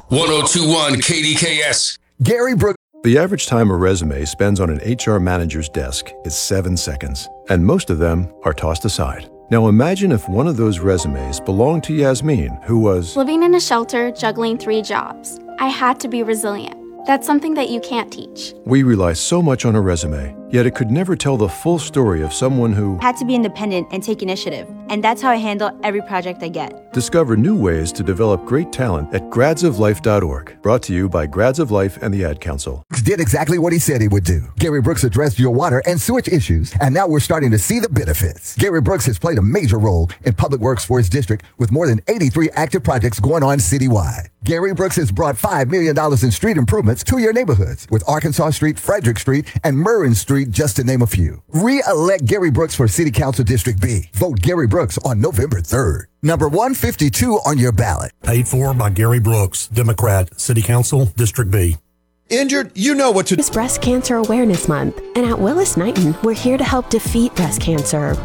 1021 KDKS. Gary Brooks. The average time a resume spends on an HR manager's desk is 7 seconds, and most of them are tossed aside. Now imagine if one of those resumes belonged to Yasmin, who was living in a shelter, juggling 3 jobs. I had to be resilient. That's something that you can't teach. We rely so much on a resume, yet it could never tell the full story of someone who had to be independent and take initiative. And that's how I handle every project I get. Discover new ways to develop great talent at gradsoflife.org. Brought to you by Grads of Life and the Ad Council. Did exactly what he said he would do. Gary Brooks addressed your water and sewage issues, and now we're starting to see the benefits. Gary Brooks has played a major role in public works for his district with more than 83 active projects going on citywide. Gary Brooks has brought $5 million in street improvements to your neighborhoods with Arkansas Street, Frederick Street, and Murrin Street, just to name a few. Re-elect Gary Brooks for City Council District B. Vote Gary Brooks on November 3rd. Number 152 on your ballot. Paid for by Gary Brooks, Democrat, City Council, District B. Injured? You know what to do. It's Breast Cancer Awareness Month, and at Willis Knighton, we're here to help defeat breast cancer.